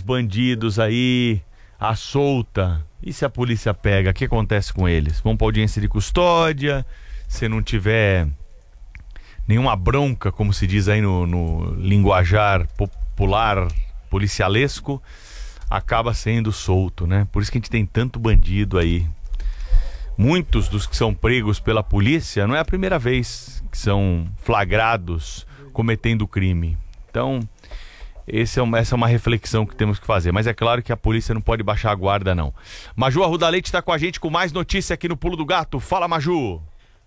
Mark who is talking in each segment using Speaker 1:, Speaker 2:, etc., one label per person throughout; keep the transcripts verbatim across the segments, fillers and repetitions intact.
Speaker 1: bandidos aí à solta. E se a polícia pega, o que acontece com eles? Vão para audiência de custódia, se não tiver nenhuma bronca, como se diz aí no, no linguajar popular policialesco, acaba sendo solto, né? Por isso que a gente tem tanto bandido aí. Muitos dos que são pregos pela polícia não é a primeira vez que são flagrados cometendo crime. Então, esse é uma, essa é uma reflexão que temos que fazer. Mas é claro que a polícia não pode baixar a guarda, não. Maju Arruda Leite está com a gente com mais notícia aqui no Pulo do Gato. Fala, Maju!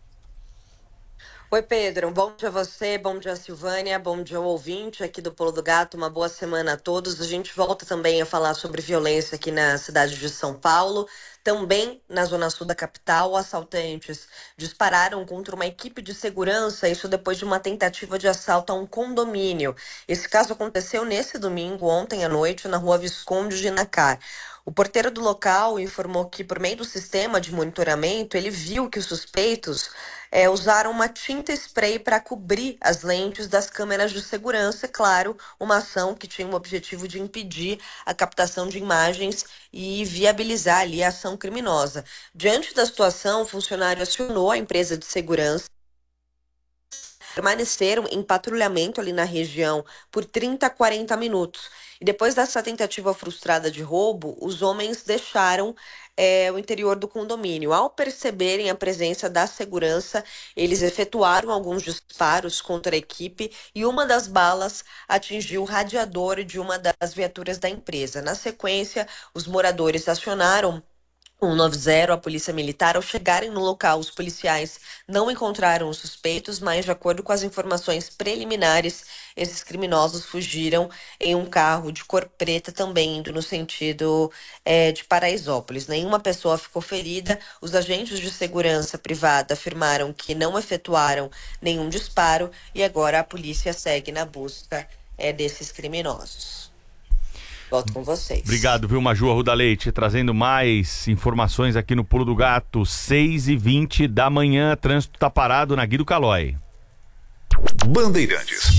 Speaker 2: Oi, Pedro. Bom dia a você, bom dia, Silvânia, bom dia ao ouvinte aqui do Pulo do Gato. Uma boa semana a todos. A gente volta também a falar sobre violência aqui na cidade de São Paulo. Também na zona sul da capital, assaltantes dispararam contra uma equipe de segurança, isso depois de uma tentativa de assalto a um condomínio. Esse caso aconteceu nesse domingo, ontem à noite, na rua Visconde de Nacar. O porteiro do local informou que, por meio do sistema de monitoramento, ele viu que os suspeitos é, usaram uma tinta spray para cobrir as lentes das câmeras de segurança. É claro, uma ação que tinha o objetivo de impedir a captação de imagens e viabilizar ali a ação criminosa. Diante da situação, o funcionário acionou a empresa de segurança. Permaneceram em patrulhamento ali na região por trinta a quarenta minutos. E depois dessa tentativa frustrada de roubo, os homens deixaram é, o interior do condomínio. Ao perceberem a presença da segurança, eles efetuaram alguns disparos contra a equipe e uma das balas atingiu o radiador de uma das viaturas da empresa. Na sequência, os moradores acionaram cento e noventa, a polícia militar. Ao chegarem no local, os policiais não encontraram os suspeitos, mas, de acordo com as informações preliminares, esses criminosos fugiram em um carro de cor preta, também indo no sentido é, de Paraisópolis. Nenhuma pessoa ficou ferida. Os agentes de segurança privada afirmaram que não efetuaram nenhum disparo e agora a polícia segue na busca é, desses criminosos. Volto com vocês.
Speaker 1: Obrigado, viu, Maju Arruda Leite, trazendo mais informações aqui no Pulo do Gato. seis e vinte da manhã, trânsito tá parado na Guido Calói.
Speaker 3: Bandeirantes.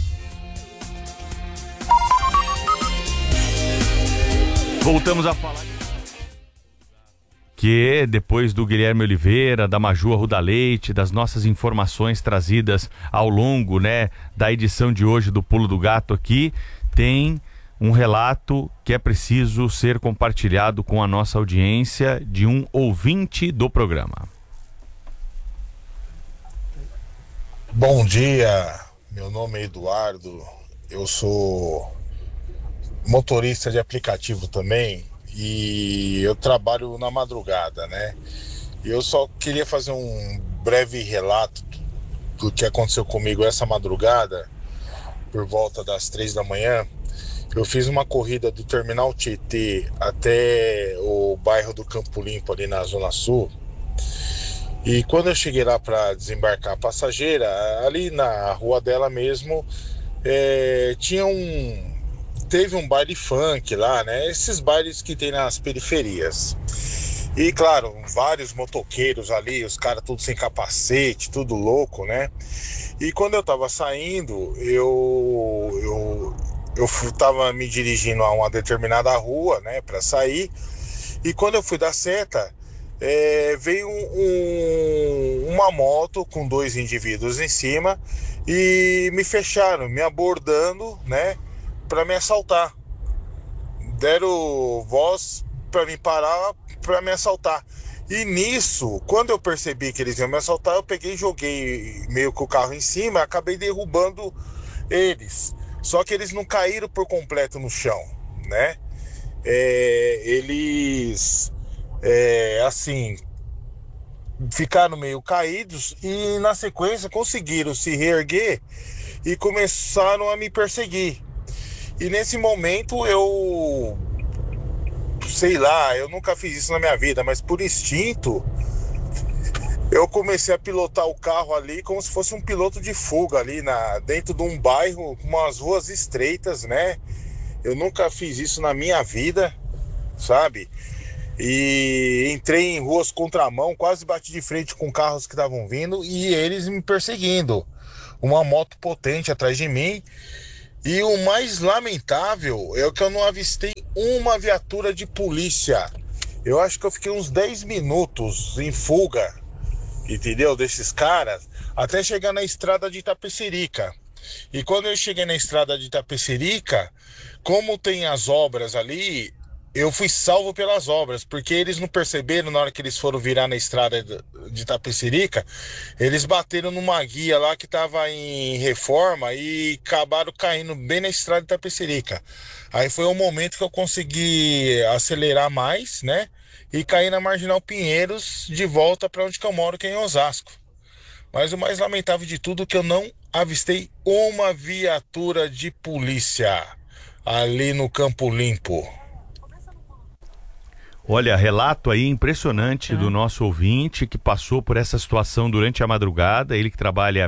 Speaker 1: Voltamos a falar que depois do Guilherme Oliveira, da Maju Arruda Leite, das nossas informações trazidas ao longo, né, da edição de hoje do Pulo do Gato aqui, tem um relato que é preciso ser compartilhado com a nossa audiência de um ouvinte do programa.
Speaker 4: Bom dia, meu nome é Eduardo, eu sou motorista de aplicativo também e eu trabalho na madrugada, né? E eu só queria fazer um breve relato do que aconteceu comigo essa madrugada, por volta das três da manhã. Eu fiz uma corrida do Terminal Tietê até o bairro do Campo Limpo, ali na Zona Sul. E quando eu cheguei lá para desembarcar a passageira, ali na rua dela mesmo, é, tinha um... teve um baile funk lá, né? Esses bailes que tem nas periferias. E, claro, vários motoqueiros ali, os caras tudo sem capacete, tudo louco, né? E quando eu tava saindo, eu... eu Eu estava me dirigindo a uma determinada rua, né, para sair, e quando eu fui dar seta, é, veio um, um, uma moto com dois indivíduos em cima e me fecharam, me abordando, né, para me assaltar. Deram voz para me parar, para me assaltar. E nisso, quando eu percebi que eles iam me assaltar, eu peguei e joguei meio que o carro em cima, acabei derrubando eles. Só que eles não caíram por completo no chão, né? É, eles, é, assim, ficaram meio caídos e, na sequência, conseguiram se reerguer e começaram a me perseguir. E, nesse momento, eu... sei lá, eu nunca fiz isso na minha vida, mas por instinto... eu comecei a pilotar o carro ali como se fosse um piloto de fuga ali na, dentro de um bairro com umas ruas estreitas, né? Eu nunca fiz isso na minha vida, sabe? E entrei em ruas contramão, quase bati de frente com carros que estavam vindo e eles me perseguindo. Uma moto potente atrás de mim. E o mais lamentável é que eu não avistei uma viatura de polícia. Eu acho que eu fiquei uns dez minutos em fuga, entendeu? Desses caras, até chegar na estrada de Itapecerica. E quando eu cheguei na estrada de Itapecerica, como tem as obras ali, eu fui salvo pelas obras, porque eles não perceberam na hora que eles foram virar na estrada de Itapecerica, eles bateram numa guia lá que estava em reforma e acabaram caindo bem na estrada de Itapecerica. Aí foi um momento que eu consegui acelerar mais, né? E cair na Marginal Pinheiros de volta para onde que eu moro, que é em Osasco. Mas o mais lamentável de tudo é que eu não avistei uma viatura de polícia ali no Campo Limpo.
Speaker 1: Olha, relato aí impressionante é. do nosso ouvinte que passou por essa situação durante a madrugada. Ele que trabalha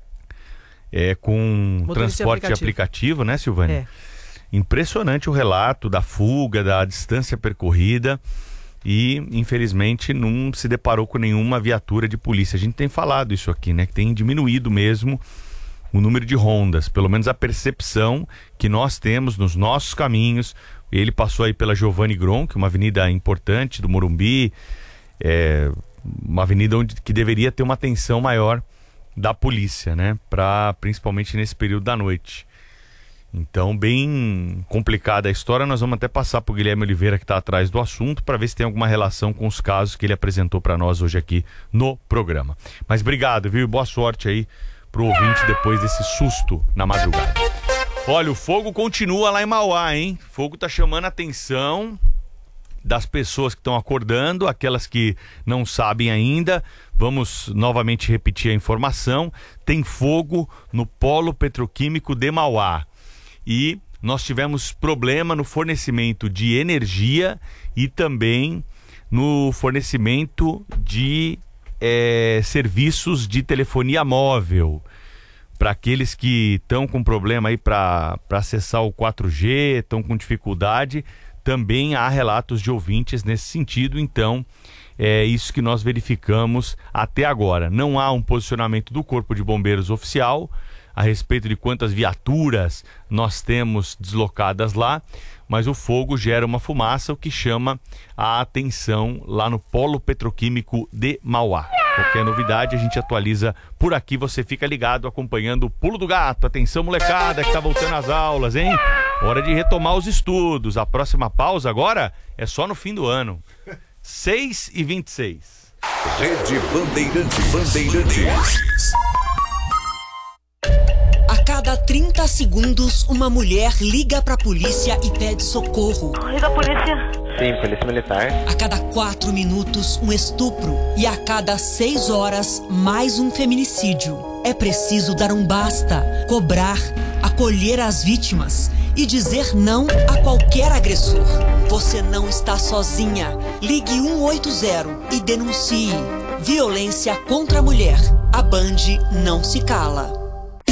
Speaker 1: é, com motorista transporte aplicativo. aplicativo, né, Silvânia? É. Impressionante o relato da fuga, da distância percorrida e, infelizmente, não se deparou com nenhuma viatura de polícia. A gente tem falado isso aqui, né? Que tem diminuído mesmo o número de rondas, pelo menos a percepção que nós temos nos nossos caminhos. Ele passou aí pela Giovanni Gronchi, uma avenida importante do Morumbi, é, uma avenida onde, que deveria ter uma atenção maior da polícia, né? Pra, principalmente nesse período da noite. Então, bem complicada a história. Nós vamos até passar para o Guilherme Oliveira, que está atrás do assunto, para ver se tem alguma relação com os casos que ele apresentou para nós hoje aqui no programa. Mas obrigado, viu? E boa sorte aí pro ouvinte depois desse susto na madrugada. Olha, o fogo continua lá em Mauá, hein? O fogo tá chamando a atenção das pessoas que estão acordando, aquelas que não sabem ainda. Vamos novamente repetir a informação. Tem fogo no Polo Petroquímico de Mauá. E nós tivemos problema no fornecimento de energia e também no fornecimento de é, serviços de telefonia móvel. Para aqueles que estão com problema aí para acessar o quatro G, estão com dificuldade, também há relatos de ouvintes nesse sentido. Então, é isso que nós verificamos até agora. Não há um posicionamento do Corpo de Bombeiros oficial a respeito de quantas viaturas nós temos deslocadas lá, mas o fogo gera uma fumaça, o que chama a atenção lá no Polo Petroquímico de Mauá. Qualquer novidade a gente atualiza por aqui, você fica ligado acompanhando o Pulo do Gato. Atenção, molecada que tá voltando às aulas, hein? Hora de retomar os estudos. A próxima pausa agora é só no fim do ano. seis e vinte e seis.
Speaker 3: Rede Bandeirantes. Bandeirantes.
Speaker 5: A cada trinta segundos, uma mulher liga pra polícia e pede socorro.
Speaker 6: Liga a polícia.
Speaker 7: Sim, polícia militar.
Speaker 5: A cada quatro minutos, um estupro. E a cada seis horas, mais um feminicídio. É preciso dar um basta, cobrar, acolher as vítimas e dizer não a qualquer agressor. Você não está sozinha. Ligue um oito zero e denuncie. Violência contra a mulher. A Band não se cala.